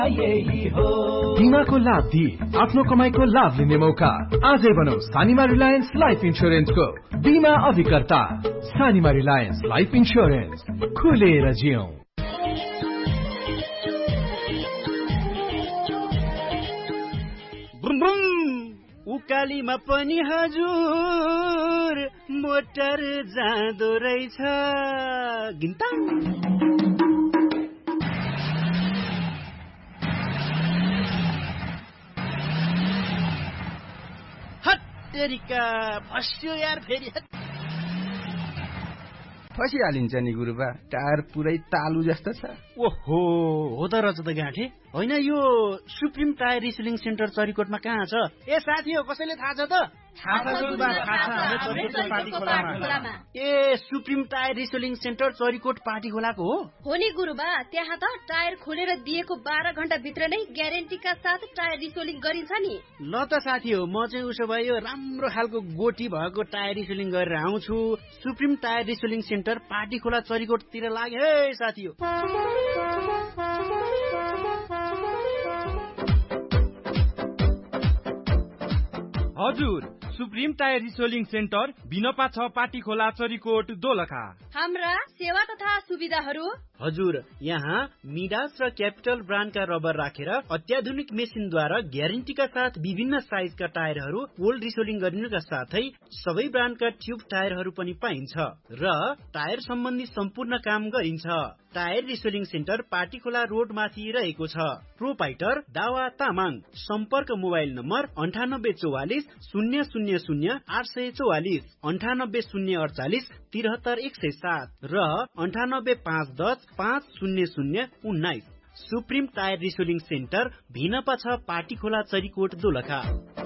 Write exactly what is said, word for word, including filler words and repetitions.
बिमाको लाभ दिए आफ्नो कमाईको लाभ लिने मौका। आजै बनाऊ सानिमा रिलायन्स लाइफ इन्स्योरेन्सको बिमा अभिकर्ता। सानिमा रिलायन्स लाइफ इन्स्योरेन्स, खुलेर जियौं। उकालीमा पनि हजुर मोटर जाँदो रहेछ। गिन्ताङ हत्तेरिका फस्यो यार फेरि। फसिहालिन्छ नि गुरुबा, टायर पुरै तालु जस्तो छ। ओहो हो त रहेछ त गाँठे। होइन यो सुप्रिम टायर रिसेलिङ सेन्टर चरीकोटमा कहाँ छ? ए साथी हो, कसैले थाहा छ त? ए supreme tyre रिसेलिङ centre Charikot party खोलाको हो? हो नि गुरुबा, त्यहाँ त टायर खोलेर दिएको बाह्र घण्टा भित्र नै ग्यारेन्टीका साथ टायर रिसेलिङ गरिन्छ नि। ल त साथी हो, म चाहिँ उसो भए यो राम्रो खालको गोटी भएको टायर रिसेलिङ गरेर आउँछु। सुप्रिम टायर रिसेलिङ सेन्टर पार्टी खोला चरीकोटतिर लाग्यो है साथी हो। हजुर, सुप्रिम टायर रिसेलिङ सेन्टर बिनपा छ पाटी खोला चरीकोट दोलखा। हाम्रा सेवा तथा सुविधाहरू हजुर, यहाँ मिडास र क्यापिटल ब्रान्डका रबर राखेर अत्याधुनिक मेसिनद्वारा ग्यारेन्टीका साथ विभिन्न साइजका टायरहरू पोल रिसेलिङ गरिनुका साथै सबै ब्रान्डका ट्युब टायरहरू पनि पाइन्छ र टायर सम्बन्धी सम्पूर्ण काम गरिन्छ। टायर रिसेलिङ सेन्टर पार्टी खोला रोड माथि रहेको छ। प्रोपाइटर दावा तामाङ। सम्पर्क मोबाइल नम्बर अन्ठानब्बे चौवालिस शून्य शून्य शून्य आठ सय चौवालिस, अन्ठानब्बे शून्य अडचालिस तिहत्तर एक सय सात र अन्ठानब्बे पाँच दस पाँच शून्य शून्य उन्नाइस। सुप्रिम टायर रिसेलिङ सेन्टर भिनपा छ पार्टी खोला चरीकोट दोलखा।